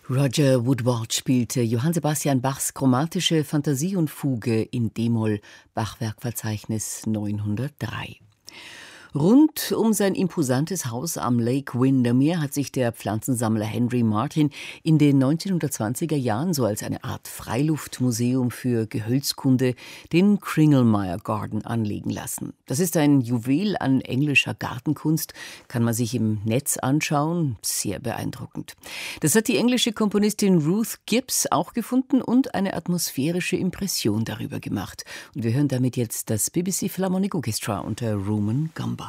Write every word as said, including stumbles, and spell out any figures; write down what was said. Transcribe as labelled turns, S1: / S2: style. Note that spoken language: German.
S1: Roger Woodward spielte Johann Sebastian Bachs chromatische Fantasie und Fuge in d-Moll, Bachwerkverzeichnis neunhundertdrei. Rund um sein imposantes Haus am Lake Windermere hat sich der Pflanzensammler Henry Martin in den neunzehnhundertzwanziger Jahren so als eine Art Freiluftmuseum für Gehölzkunde den Kringlemeyer Garden anlegen lassen. Das ist ein Juwel an englischer Gartenkunst, kann man sich im Netz anschauen, sehr beeindruckend. Das hat die englische Komponistin Ruth Gibbs auch gefunden und eine atmosphärische Impression darüber gemacht. Und wir hören damit jetzt das B B C Philharmonic Orchestra unter Roman Gumbo.